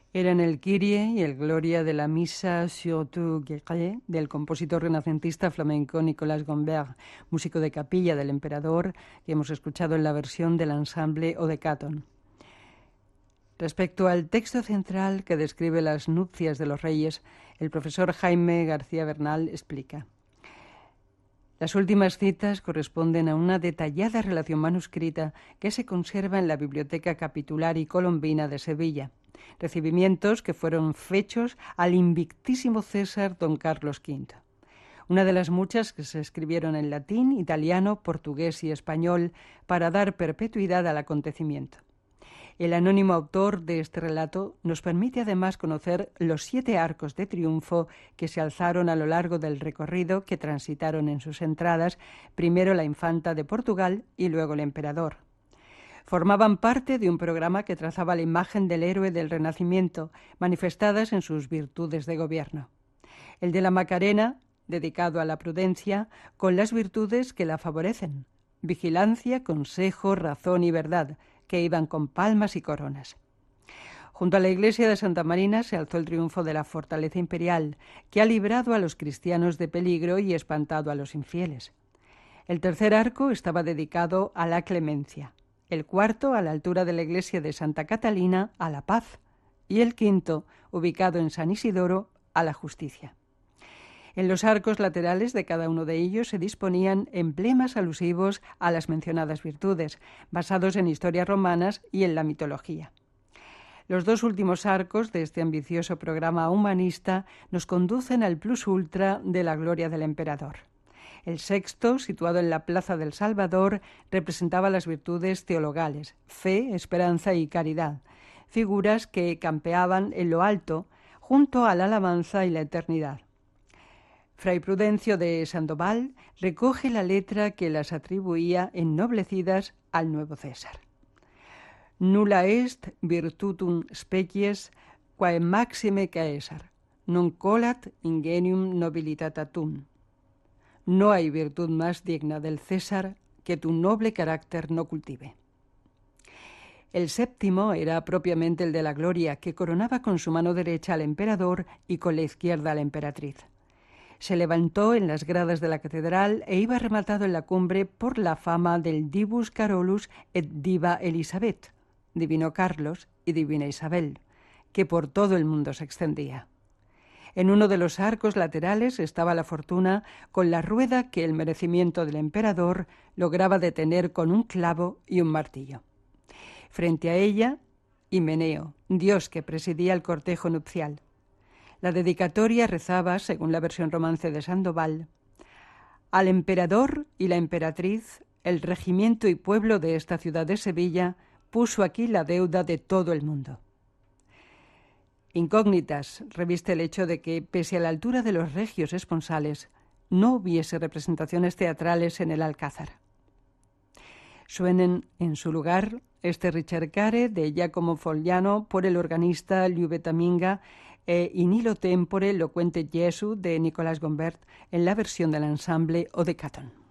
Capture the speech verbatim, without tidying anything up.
Eran el Kyrie y el Gloria de la Misa sur tu gré del compositor renacentista flamenco Nicolas Gombert, músico de capilla del emperador, que hemos escuchado en la versión del ensamble Odecaton. Respecto al texto central que describe las nupcias de los reyes, el profesor Jaime García Bernal explica: las últimas citas corresponden a una detallada relación manuscrita que se conserva en la Biblioteca Capitular y Colombina de Sevilla, recibimientos que fueron fechos al invictísimo César don Carlos quinto. Una de las muchas que se escribieron en latín, italiano, portugués y español para dar perpetuidad al acontecimiento. El anónimo autor de este relato nos permite además conocer los siete arcos de triunfo que se alzaron a lo largo del recorrido que transitaron en sus entradas, primero la infanta de Portugal y luego el emperador. Formaban parte de un programa que trazaba la imagen del héroe del Renacimiento, manifestadas en sus virtudes de gobierno. El de la Macarena, dedicado a la prudencia, con las virtudes que la favorecen: vigilancia, consejo, razón y verdad, que iban con palmas y coronas. Junto a la iglesia de Santa Marina se alzó el triunfo de la fortaleza imperial, que ha librado a los cristianos de peligro y espantado a los infieles. El tercer arco estaba dedicado a la clemencia, el cuarto, a la altura de la iglesia de Santa Catalina, a la paz, y el quinto, ubicado en San Isidoro, a la justicia. En los arcos laterales de cada uno de ellos se disponían emblemas alusivos a las mencionadas virtudes, basados en historias romanas y en la mitología. Los dos últimos arcos de este ambicioso programa humanista nos conducen al plus ultra de la gloria del emperador. El sexto, situado en la Plaza del Salvador, representaba las virtudes teologales: fe, esperanza y caridad, figuras que campeaban en lo alto junto a la alabanza y la eternidad. Fray Prudencio de Sandoval recoge la letra que las atribuía ennoblecidas al nuevo César. Nulla est virtutum species quae maxime Caesar, non colat ingenium nobilitatatum. No hay virtud más digna del César que tu noble carácter no cultive. El séptimo era propiamente el de la gloria, que coronaba con su mano derecha al emperador y con la izquierda a la emperatriz. Se levantó en las gradas de la catedral e iba rematado en la cumbre por la fama del Divus Carolus et Diva Elisabeth, divino Carlos y divina Isabel, que por todo el mundo se extendía. En uno de los arcos laterales estaba la fortuna con la rueda que el merecimiento del emperador lograba detener con un clavo y un martillo. Frente a ella, Himeneo, dios que presidía el cortejo nupcial. La dedicatoria rezaba, según la versión romance de Sandoval: al emperador y la emperatriz, el regimiento y pueblo de esta ciudad de Sevilla puso aquí la deuda de todo el mundo. Incógnitas reviste el hecho de que, pese a la altura de los regios esponsales, no hubiese representaciones teatrales en el Alcázar. Suenen en su lugar este Ricercare de Giacomo Fogliano por el organista Liubeta Minga e In illo tempore loquente Jesu de Nicolas Gombert en la versión del ensamble Odecaton.